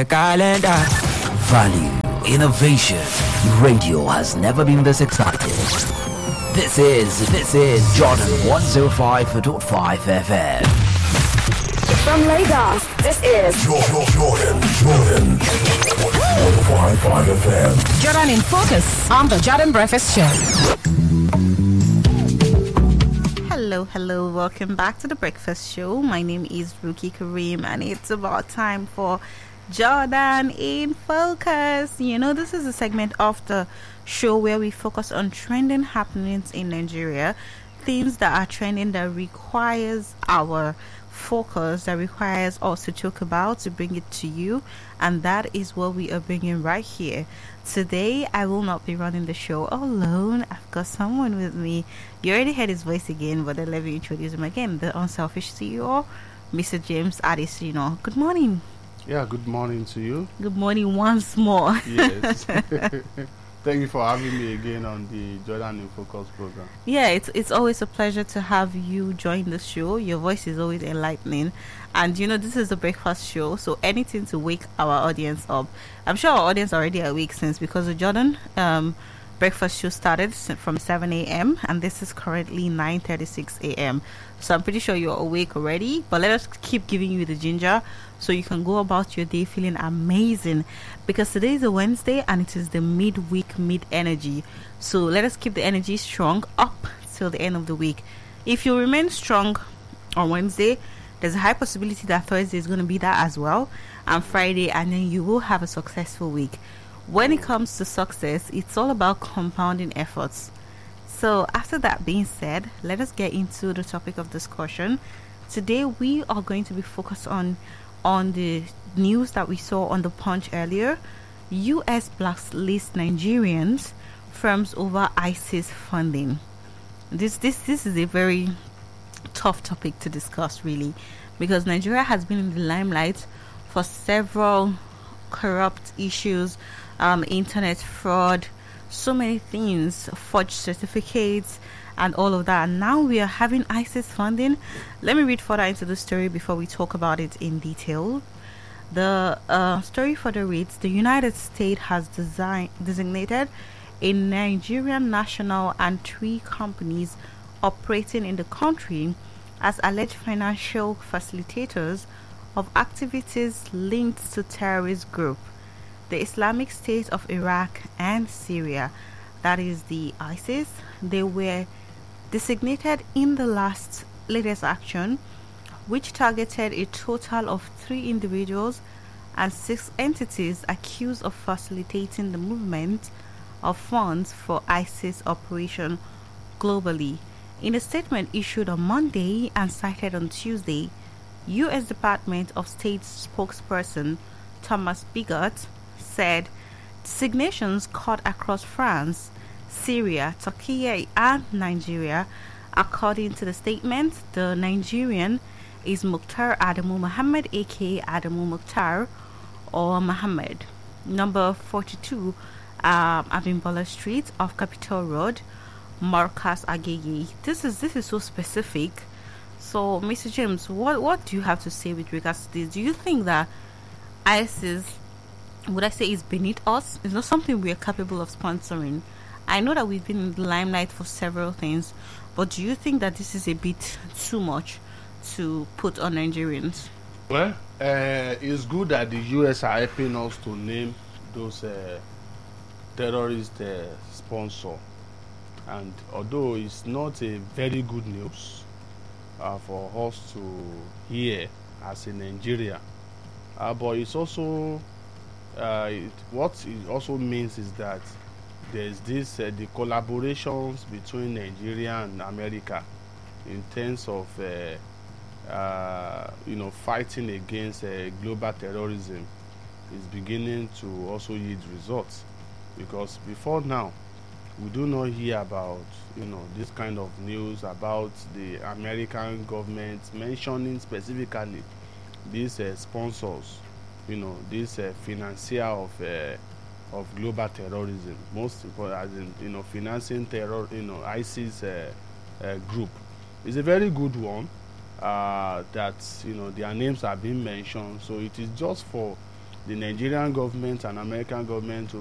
the calendar. Value, innovation. Radio has never been this excited. This is Jordan 105.5 FM. From Lagos, this is Jordan 105.5 FM. Jordan in Focus on the Jordan Breakfast Show. Hello, welcome back to the Breakfast Show. My name is Ruki Kareem, and it's about time for Jordan in Focus. You know, this is a segment of the show where we focus on trending happenings in Nigeria, things that are trending that requires our focus, that requires us to talk about, to bring it to you, and that is what we are bringing right here. Today I will not be running the show alone. I've got someone with me. You already heard his voice again, but then let me introduce him again. The unselfish CEO, Mr. James Adesina. Good morning. Yeah, good morning to you. Good morning once more. Yes. Thank you for having me again on the Jordan in Focus program. Yeah, it's always a pleasure to have you join the show. Your voice is always enlightening. And you know, this is a breakfast show, so anything to wake our audience up. I'm sure our audience are already awake since, because the Jordan breakfast show started from 7 a.m. and this is currently 9:36 a.m. So I'm pretty sure you're awake already, but let us keep giving you the ginger so you can go about your day feeling amazing, because today is a Wednesday and it is the midweek mid energy. So let us keep the energy strong up till the end of the week. If you remain strong on Wednesday, there's a high possibility that Thursday is going to be that as well, and Friday, and then you will have a successful week. When it comes to success, it's all about compounding efforts. So after that being said, let us get into the topic of discussion. Today we are going to be focused on the news that we saw on the Punch earlier. US blacklist Nigerians firms over ISIS funding. This is a very tough topic to discuss, really, because Nigeria has been in the limelight for several corrupt issues, internet fraud, so many things, forged certificates and all of that. And now we are having ISIS funding. Let me read further into the story before we talk about it in detail. The story further reads: the United States has designated a Nigerian national and 3 companies operating in the country as alleged financial facilitators of activities linked to terrorist group, the Islamic State of Iraq and Syria, that is the ISIS. They were designated in the latest action, which targeted a total of 3 individuals and 6 entities accused of facilitating the movement of funds for ISIS operation globally. In a statement issued on Monday and cited on Tuesday, U.S. Department of State spokesperson Thomas Bigott said designations cut across France, Syria, Turkey, and Nigeria. According to the statement, the Nigerian is Mukhtar Adamu Muhammad, aka Adamu Mukhtar or Muhammad, number 42, Abimbola Street off Capitol Road, Marcus Agege. This is so specific. So, Mr. James, what do you have to say with regards to this? Do you think that ISIS, would I say, is beneath us? It's not something we are capable of sponsoring. I know that we've been in the limelight for several things, but do you think that this is a bit too much to put on Nigerians? Well, it's good that the US are helping us to name those terrorist sponsor, and although it's not a very good news for us to hear as a Nigeria, but it's also what it also means is that there's this the collaborations between Nigeria and America in terms of fighting against global terrorism is beginning to also yield results, because before now we do not hear about this kind of news about the American government mentioning specifically these sponsors, this financier of global terrorism, most important, as in financing terror, ISIS group. It's a very good one that their names have been mentioned. So it is just for the Nigerian government and American government